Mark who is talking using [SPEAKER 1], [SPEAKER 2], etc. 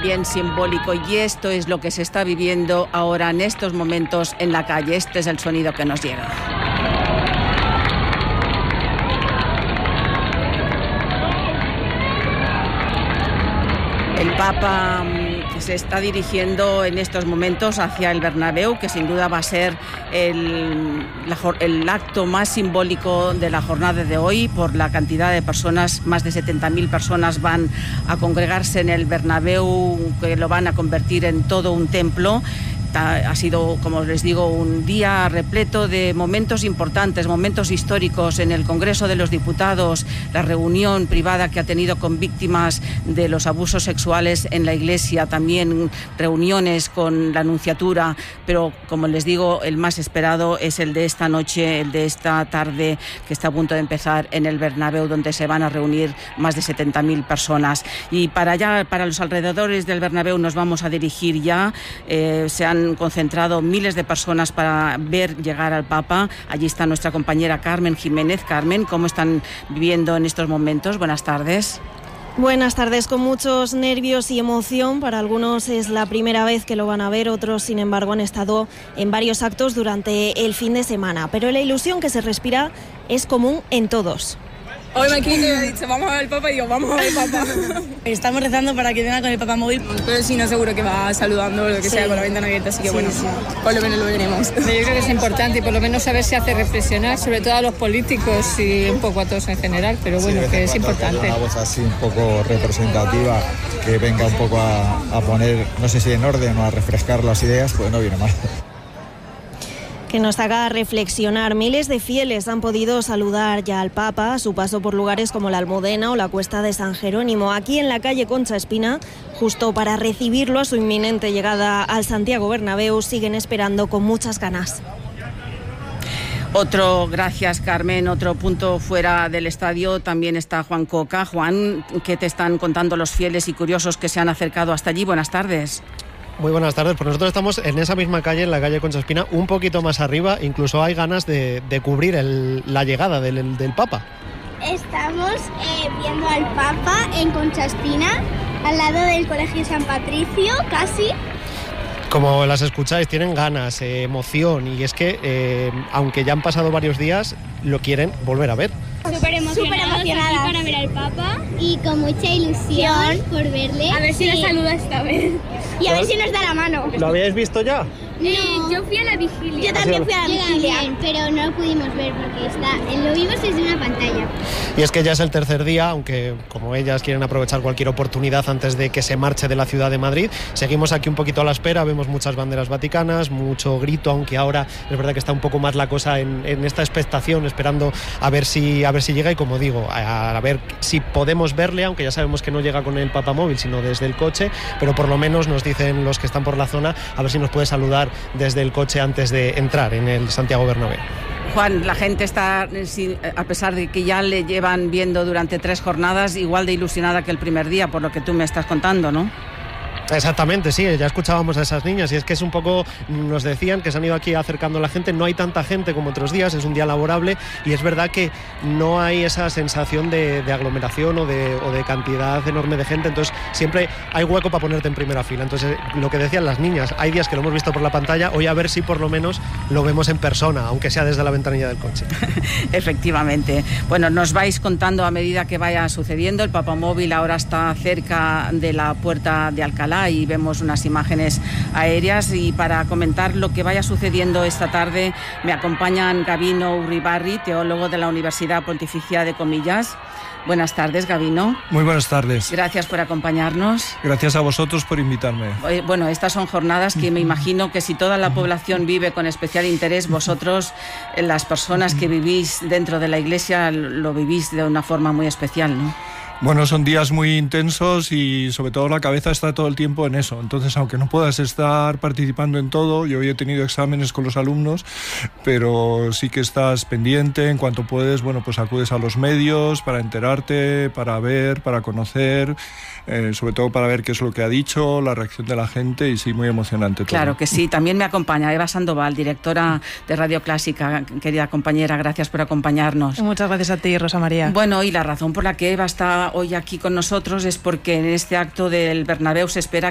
[SPEAKER 1] también simbólico, y esto es lo que se está viviendo ahora en estos momentos en la calle. Este es el sonido que nos llega. El Papa se está dirigiendo en estos momentos hacia el Bernabéu, que sin duda va a ser el acto más simbólico de la jornada de hoy por la cantidad de personas. Más de 70.000 personas van a congregarse en el Bernabéu, que lo van a convertir en todo un templo. Ha sido, como les digo, un día repleto de momentos importantes, momentos históricos en el Congreso de los Diputados, la reunión privada que ha tenido con víctimas de los abusos sexuales en la Iglesia, también reuniones con la Nunciatura, pero como les digo, el más esperado es el de esta noche, el de esta tarde que está a punto de empezar en el Bernabéu, donde se van a reunir más de 70.000 personas. Y para allá, para los alrededores del Bernabéu, nos vamos a dirigir ya. Se han concentrado miles de personas para ver llegar al Papa. Allí está nuestra compañera Carmen Jiménez. Carmen, ¿cómo están viviendo en estos momentos? Buenas tardes.
[SPEAKER 2] Buenas tardes, con muchos nervios y emoción. Para algunos es la primera vez que lo van a ver, otros, sin embargo, han estado en varios actos durante el fin de semana. Pero la ilusión que se respira es común en todos.
[SPEAKER 3] Hoy me he dicho, vamos a ver al Papa, y digo, vamos a ver al Papa.
[SPEAKER 4] Estamos rezando para que venga con el Papa móvil.
[SPEAKER 3] Pero si no, seguro que va saludando, lo que sea, con la ventana abierta, así que bueno, por lo menos lo veremos.
[SPEAKER 5] Yo creo que es importante, y por lo menos saber si hace reflexionar, sobre todo a los políticos y un poco a todos en general, pero bueno, que es importante.
[SPEAKER 6] Una voz así un poco representativa, que venga un poco a poner, no sé si en orden o a refrescar las ideas, pues no viene mal.
[SPEAKER 2] Que nos haga reflexionar. Miles de fieles han podido saludar ya al Papa a su paso por lugares como la Almudena o la Cuesta de San Jerónimo. Aquí en la calle Concha Espina, justo para recibirlo a su inminente llegada al Santiago Bernabéu, siguen esperando con muchas ganas.
[SPEAKER 1] Gracias Carmen, otro punto fuera del estadio también está Juan Coca. Juan, ¿qué te están contando los fieles y curiosos que se han acercado hasta allí? Buenas tardes.
[SPEAKER 7] Muy buenas tardes, pues nosotros estamos en esa misma calle, en la calle Concha Espina, un poquito más arriba, incluso hay ganas de cubrir la llegada del Papa.
[SPEAKER 8] Estamos viendo al Papa en Concha Espina, al lado del Colegio San Patricio, casi.
[SPEAKER 7] Como las escucháis, tienen ganas, emoción, y es que, aunque ya han pasado varios días, lo quieren volver a ver.
[SPEAKER 8] Súper emocionadas para ver al Papa y con mucha ilusión por verle.
[SPEAKER 3] A ver si nos saluda esta vez.
[SPEAKER 8] Y a ver si nos da la mano.
[SPEAKER 7] ¿Lo habíais visto ya?
[SPEAKER 8] No.
[SPEAKER 3] Yo fui a la vigilia.
[SPEAKER 8] Yo también fui a la vigilia, pero no lo pudimos ver porque lo vimos desde una pantalla.
[SPEAKER 7] Y es que ya es el tercer día, aunque como ellas quieren aprovechar cualquier oportunidad antes de que se marche de la ciudad de Madrid. Seguimos aquí un poquito a la espera, vemos muchas banderas vaticanas, mucho grito, aunque ahora es verdad que está un poco más la cosa en esta expectación, esperando a ver si llega, y como digo, a ver si podemos verle, aunque ya sabemos que no llega con el Papa móvil, sino desde el coche, pero por lo menos nos dicen los que están por la zona, a ver si nos puede saludar desde el coche antes de entrar en el Santiago Bernabéu.
[SPEAKER 1] Juan, la gente está, a pesar de que ya le llevan viendo durante 3 jornadas, igual de ilusionada que el primer día, por lo que tú me estás contando, ¿no?
[SPEAKER 7] Exactamente, sí, ya escuchábamos a esas niñas, y es que es un poco, nos decían que se han ido aquí acercando a la gente, no hay tanta gente como otros días, es un día laborable, y es verdad que no hay esa sensación de aglomeración o de cantidad enorme de gente, entonces siempre hay hueco para ponerte en primera fila. Entonces, lo que decían las niñas, hay días que lo hemos visto por la pantalla, hoy a ver si por lo menos lo vemos en persona, aunque sea desde la ventanilla del coche.
[SPEAKER 1] Efectivamente. Bueno, nos vais contando a medida que vaya sucediendo. El Papa móvil ahora está cerca de la puerta de Alcalá y vemos unas imágenes aéreas, y para comentar lo que vaya sucediendo esta tarde me acompañan Gabino Uribarri, teólogo de la Universidad Pontificia de Comillas. Buenas tardes, Gabino.
[SPEAKER 9] Muy buenas tardes.
[SPEAKER 1] Gracias por acompañarnos.
[SPEAKER 9] Gracias a vosotros por invitarme.
[SPEAKER 1] Bueno, estas son jornadas que me imagino que si toda la población vive con especial interés, vosotros, las personas que vivís dentro de la Iglesia, lo vivís de una forma muy especial, ¿no?
[SPEAKER 9] Bueno, son días muy intensos y sobre todo la cabeza está todo el tiempo en eso. Entonces, aunque no puedas estar participando en todo, yo hoy he tenido exámenes con los alumnos, pero sí que estás pendiente. En cuanto puedes, bueno, pues acudes a los medios para enterarte, para ver, para conocer, sobre todo para ver qué es lo que ha dicho, la reacción de la gente, y sí, muy emocionante todo.
[SPEAKER 1] Claro que sí. También me acompaña Eva Sandoval, directora de Radio Clásica. Querida compañera, gracias por acompañarnos.
[SPEAKER 10] Muchas gracias a ti, Rosa María.
[SPEAKER 1] Bueno, y la razón por la que Eva está hoy aquí con nosotros es porque en este acto del Bernabéu se espera